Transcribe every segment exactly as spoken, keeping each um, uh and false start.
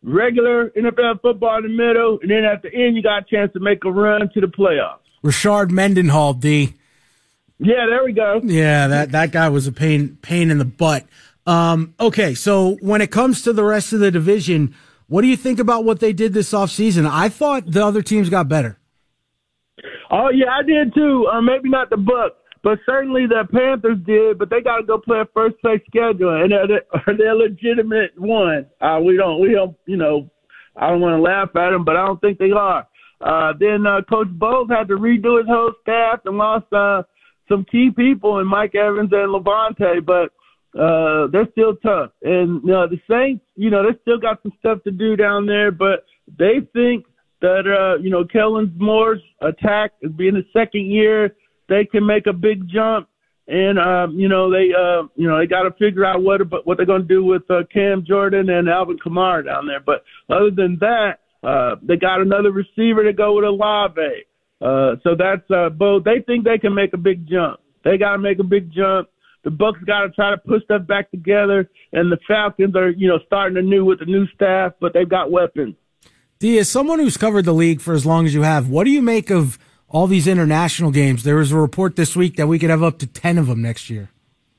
regular N F L football in the middle, and then at the end you got a chance to make a run to the playoffs. Rashard Mendenhall, D. Yeah, there we go. Yeah, that, that guy was a pain pain in the butt. Um, okay, so when it comes to the rest of the division, what do you think about what they did this offseason? I thought the other teams got better. Oh, yeah, I did too. Uh, maybe not the Bucs, but certainly the Panthers did, but they got to go play a first-place schedule, and they're, they're a legitimate one. Uh, we don't, we don't, you know, I don't want to laugh at them, but I don't think they are. Uh, then uh, Coach Bowles had to redo his whole staff and lost uh, some key people in Mike Evans and Levante, but uh, they're still tough. And you know, the Saints, you know, they still got some stuff to do down there, but they think that, uh, you know, Kellen Moore's attack is being the second year, they can make a big jump. And, um, you know, they, uh, you know, they got to figure out what, what they're going to do with uh, Cam Jordan and Alvin Kamara down there. But other than that, uh, they got another receiver to go with Olave. Uh, so that's uh, both. They think they can make a big jump. They got to make a big jump. The Bucs got to try to put stuff back together, and the Falcons are, you know, starting anew with the new staff, but they've got weapons. D, as someone who's covered the league for as long as you have, what do you make of all these international games? There was a report this week that we could have up to ten of them next year.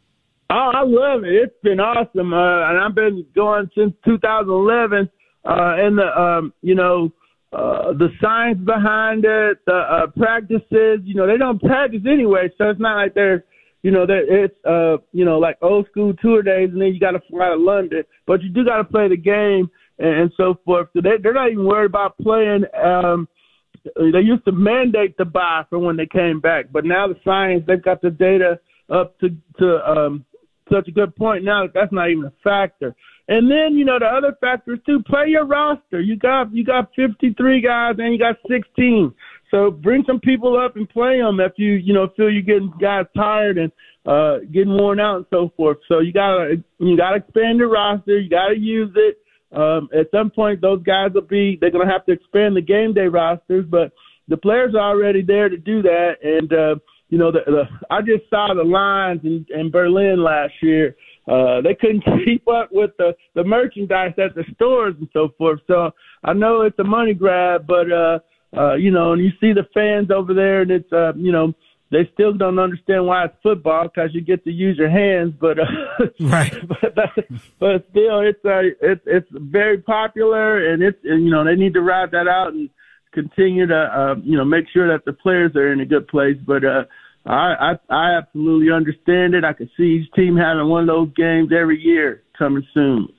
Oh, I love it. It's been awesome, uh, and I've been going since two thousand eleven. Uh, and the um, you know uh, the science behind it, the uh, practices. You know, they don't practice anyway, so it's not like they're you know that it's uh, you know like old school tour days, and then you got to fly to London, but you do got to play the game and, and so forth. So they, they're not even worried about playing. Um, They used to mandate the bye for when they came back, but now the science, they've got the data up to, to um, such a good point now that that's not even a factor. And then, you know, the other factors too, play your roster. You got you got fifty-three guys and you got sixteen. So bring some people up and play them if you, you know, feel you're getting guys tired and uh, getting worn out and so forth. So you gotta you gotta expand your roster. You gotta use it. Um, at some point, those guys will be, they're going to have to expand the game day rosters, but the players are already there to do that. And, uh, you know, the, the, I just saw the lines in, in Berlin last year. Uh, they couldn't keep up with the, the merchandise at the stores and so forth. So I know it's a money grab, but, uh, uh, you know, and you see the fans over there and it's, uh, you know, they still don't understand why it's football because you get to use your hands, but uh, right. but, but still, it's uh, it's it's very popular, and it's and, you know they need to ride that out and continue to uh, you know make sure that the players are in a good place. But uh, I, I I absolutely understand it. I can see each team having one of those games every year coming soon.